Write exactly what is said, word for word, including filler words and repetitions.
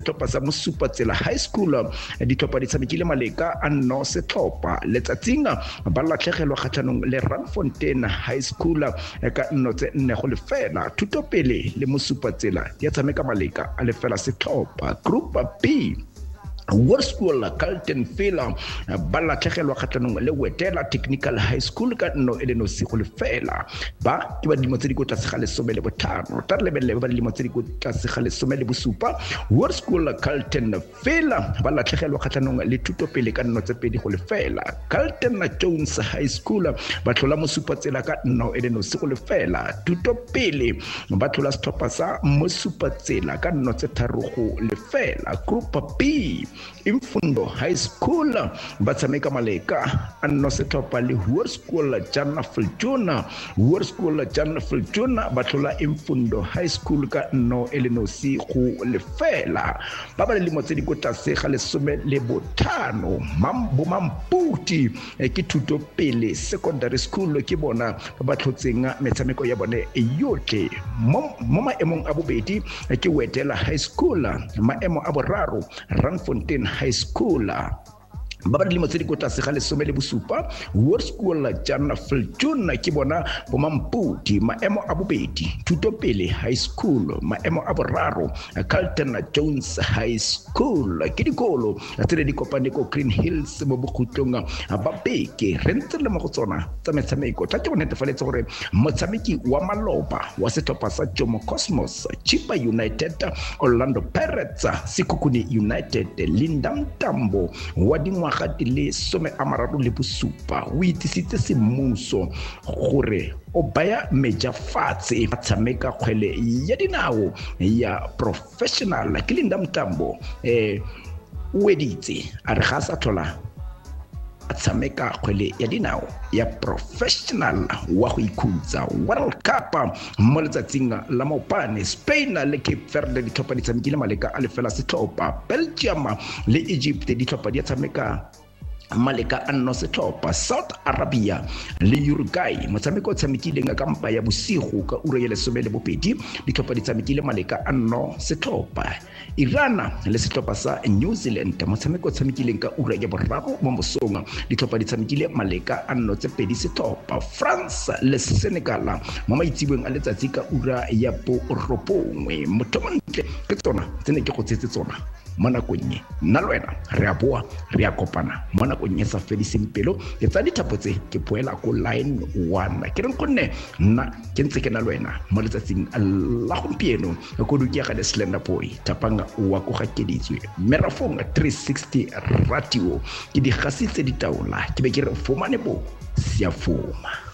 setlhopha sa Mosupatsela High School ditlhopha di tshamekile maleka a no setlhopha letsatsing ba latlhegelwa kgatlhanong le Randfontein High School ka nno tse nne go lefela Thutopele le Mosupatsela di tshameka maleka a lefela setlhopha. Group B Hoërskool Kaltenville ba latlhegelwa kgatlhanong le Wetela Technical High School ka nno e le nosi go lefela ba ke ba dilemo tse di go tlase ga lesome le botlhano ta lebelele ba dilemo tse di go tlase ga lesome le bosupa. Hoërskool Kaltenville ba latlhegelwa kgatlhanong le Thutopele ka nno tse pedi go lefela. Carlton Jones High School ba tlhola Mosupatsela ka nno e le nosi go lefela. Thutopele ba tlhola setlhopha sa Mosupatsela ka nno tse tharo go lefela. Group B Imfundo High School ba tshameka maleka a nno setlhopha le Hoërskool Jan Viljoen. Hoërskool Jan Viljoen ba tlhola Imfundo High School ka nno e le nosi go lefela. Ba ba le lemo tse di go tlase ga lesome le botlhano Mambo Mamputi ke Thutopele Secondary School ke bona ba tlhotseng metshameko ya bone yotlhe. Mo maemong a bobedi ke Wetela High School, maemo a boraro Randfontein High School. ba ba dilemo tse di go tlase ga lesome le bosupa. Hoërskool Jan Viljoen ke bona Bomamputi, maemo a bobedi Thutopele High School, maemo a boraro Carlton Jones High School. Ke dikolo tse di kopane ko Green Hills mo bokhutlong ba beke re ntse le mo go tsona tsa metshameko. Tla ke go netefaletse gore motshameki wa maloba wa setlhopha sa Jomo Cosmos, Chippa United, Orlando Pirates, Sekhukhune United, Linda Mtambo wa dingwaga di le some a mararo le bosupa o itisitse semmuso gore o baya meja fatshe a tshameka kgwele ya dinao ya professional. Ke Linda Mtambo eh o editse a re ga sa tlhola a tshameka kgwele ya dinao ya professional wa go ikhutsa World Cup mo letsatsing la maopane. Spain le Cape Verde di tlhopha di tshamekile maleka a lefela setlhopha. Belgium le Egypt di tlhopha di tshameka maleka a nno setlhopha. South Arabia le Uruguay motshameko o tshamekileng ka mpa ya bosigo ka ura ya lesome le bobedi di tlhopha di tshamekile maleka a nno setlhopha. Iran le setlhopha sa New Zealand motshameko o tshamekileng ka ura ya boraro mo mosong di tlhopha di tshamekile maleka a nno tse pedi setlhopha. France le Senegal mo maitsibeng a letsatsi ka ura ya borobongwe. Mothomonntle ke tsona tse ne ke go tsetse tsona mo nakong e nna le wena re a boa re a kopana mo nakong e sa fediseng pelo. Ke tsa dithapo tse ke poela ko line one ke reng gonne nna ke ntse ke na le wena mo letsatsing la gompieno go dukia ga Slender Boy Tapanga wa go gakeditswe Merafong three sixty radio ke di gasitse ditaola ke be ke re fumane bo sia fuma.